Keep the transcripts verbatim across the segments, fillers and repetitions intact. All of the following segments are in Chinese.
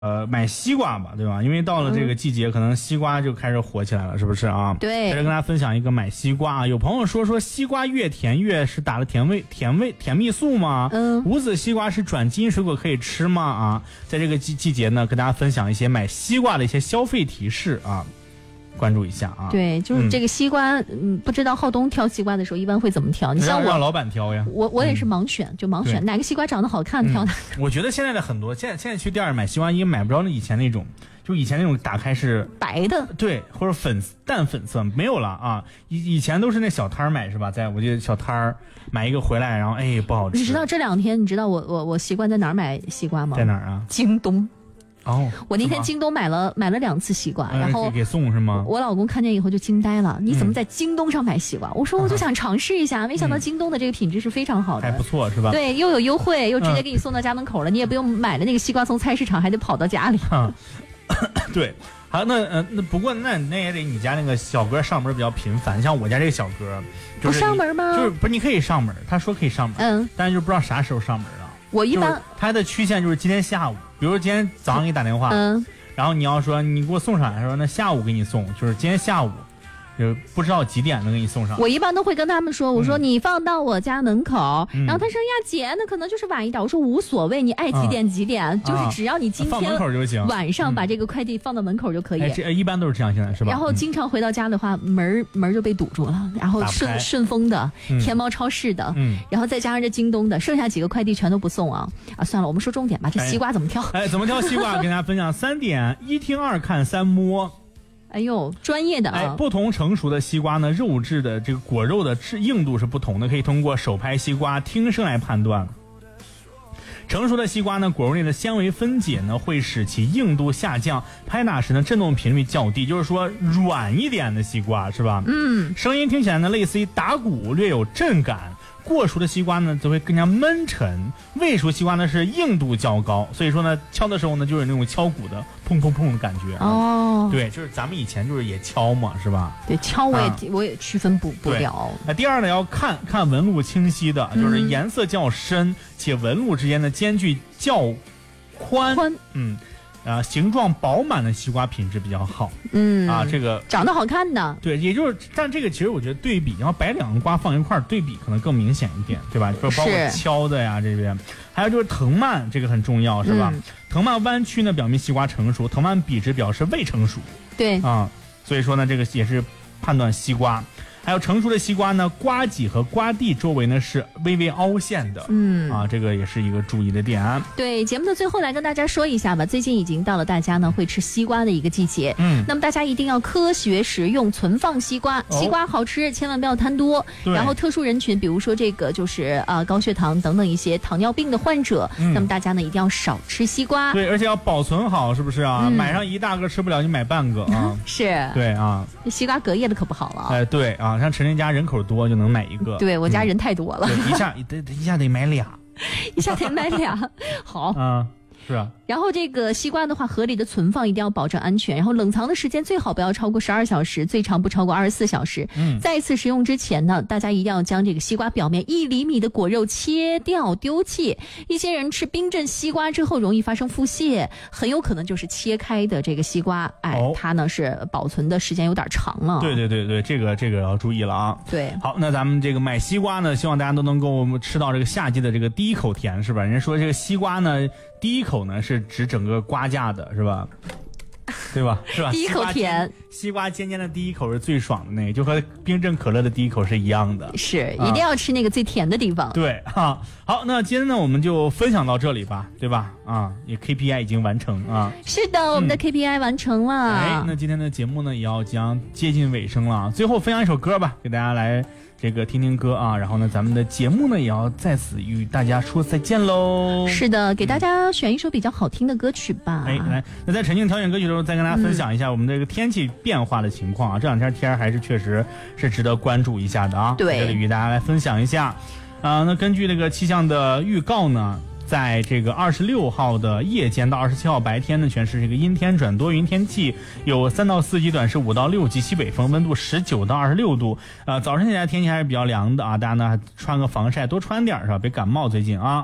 呃，买西瓜吧，对吧？因为到了这个季节，嗯、可能西瓜就开始火起来了，是不是啊？ 对。 在这跟大家分享一个买西瓜啊，有朋友说说西瓜越甜越是打了甜味、甜味、甜蜜素吗？ 嗯。 无籽西瓜是转基因水果可以吃吗？啊，在这个季季节呢，跟大家分享一些买西瓜的一些消费提示啊。关注一下啊！ 对，就是这个西瓜，嗯，嗯不知道浩东挑西瓜的时候一般会怎么挑？你像我， 让老板挑呀。 我我也是盲选，嗯、就盲选哪个西瓜长得好看挑哪个、 嗯。我觉得现在的很多，现在现在去店儿买西瓜，因为买不着以前那种，就以前那种打开是白的， 对，或者粉淡粉色没有了啊。以以前都是那小摊儿买是吧？在我记得小摊儿买一个回来，然后哎不好吃。 你知道这两天你知道我我我习惯在哪儿买西瓜吗？ 在哪儿啊？ 京东。 哦， 我那天京东买了买了两次西瓜，然后给送是吗？ 我老公看见以后就惊呆了，你怎么在京东上买西瓜？嗯、我说我就想尝试一下，没想到京东的这个品质是非常好的， 还不错是吧？ 对，又有优惠，又直接给你送到家门口了，嗯、你也不用买了那个西瓜从菜市场还得跑到家里。 嗯、对，好，那呃那不过那那也得你家那个小哥上门比较频繁，像我家这个小哥，就是不上门吗？ 就是不是你可以上门，他说可以上门， 嗯， 但是就不知道啥时候上门了。 我一般他的曲线就是今天下午，比如说今天早上给你打电话， 嗯， 然后你要说你给我送上来，说那下午给你送，就是今天下午，就不知道几点能给你送上来。 我一般都会跟他们说，我说你放到我家门口， 嗯、 然后他说呀姐，那可能就是晚一点。我说无所谓，你爱几点几点，嗯、就是只要你今天放门口就行， 晚上把这个快递放到门口就可以。 哎，这一般都是这样，现在是吧？ 然后经常回到家的话，门门就被堵住了，然后顺顺丰的、嗯、天猫超市的， 嗯， 然后再加上这京东的，剩下几个快递全都不送啊啊！算了，我们说重点吧，这西瓜怎么挑？ 哎，哎怎么挑西瓜？跟大家分享三点：一听、二看、三摸。 哎呦，专业的啊！ 哎，不同成熟的西瓜呢，肉质的这个果肉的质硬度是不同的，可以通过手拍西瓜听声来判断。成熟的西瓜呢，果肉内的纤维分解呢，会使其硬度下降，拍打时呢振动频率较低，就是说软一点的西瓜是吧？ 嗯， 声音听起来呢类似于打鼓，略有震感。过熟的西瓜呢则会更加闷沉，未熟西瓜呢是硬度较高，所以说呢敲的时候呢就是那种敲鼓的砰砰砰的感觉。 哦， 对，就是咱们以前就是也敲嘛，是吧？ 对，敲我也、啊、我也区分不不了。 那第二呢，要看看纹路清晰的，就是颜色较深、嗯、且纹路之间的间距较宽。 宽， 嗯。啊，形状饱满的西瓜品质比较好。 嗯啊，这个长得好看的， 对，也就是，但这个其实我觉得对比，然后把两个瓜放一块儿对比，可能更明显一点，对吧？就包括敲的呀，这边还有就是藤蔓，这个很重要，是吧？嗯、藤蔓弯曲呢，表明西瓜成熟；藤蔓笔直表示未成熟。 对啊，所以说呢，这个也是判断西瓜。还有成熟的西瓜呢，瓜脊和瓜蒂周围呢是微微凹陷的， 嗯啊，这个也是一个注意的点。 对，节目的最后来跟大家说一下吧，最近已经到了大家呢会吃西瓜的一个季节， 嗯， 那么大家一定要科学食用，存放西瓜， 哦、 西瓜好吃，千万不要贪多。然后特殊人群，比如说这个就是呃高血糖等等一些糖尿病的患者，嗯、那么大家呢一定要少吃西瓜， 对，而且要保存好，是不是啊？嗯、买上一大个吃不了，你买半个啊， 是， 对啊， 西瓜隔夜的可不好了， 哎，对啊。像陈林家人口多就能买一个， 对我家人太多了， 嗯、一下得一下得买俩， 一下得买俩，好啊。是啊， 然后这个西瓜的话，合理的存放一定要保证安全，然后冷藏的时间最好不要超过十二小时，最长不超过二十四小时。 嗯， 再次食用之前呢，大家一定要将这个西瓜表面一厘米的果肉切掉丢弃。一些人吃冰镇西瓜之后容易发生腹泻，很有可能就是切开的这个西瓜，哎， 哦、 它呢是保存的时间有点长了。 对对对对，这个这个要注意了啊。 对， 好，那咱们这个买西瓜呢，希望大家都能够吃到这个夏季的这个第一口甜，是吧？人家说这个西瓜呢，第一口呢是指整个瓜架的，是吧？对吧？是吧？ 第一口甜， 西瓜尖尖的第一口是最爽的那个，就和冰镇可乐的第一口是一样的。 是，啊、一定要吃那个最甜的地方。 对哈，好，那今天呢我们就分享到这里吧，对吧？啊，也 K P I 已经完成啊。 是的，我们的 K P I 完成了。 嗯、哎，那今天的节目呢也要将接近尾声了，最后分享一首歌吧，给大家来这个听听歌啊，然后呢咱们的节目呢也要在此与大家说再见喽。 是的，给大家选一首比较好听的歌曲吧。 哎，来，那在陈静挑选歌曲的时候，再跟大家分享一下我们这个天气变化的情况啊。嗯、这两天天还是确实是值得关注一下的啊。 对， 在这里与大家来分享一下。啊、呃，那根据这个气象的预告呢，在这个二十六号的夜间到二十七号白天呢，全是这个阴天转多云天气，有三到四级短时五到六级西北风，温度十九到二十六度。呃，早晨起来天气还是比较凉的啊，大家呢穿个防晒多穿点是吧？别感冒最近啊。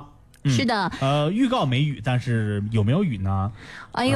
是的， 呃，预告没雨，但是有没有雨呢？ 哎呦。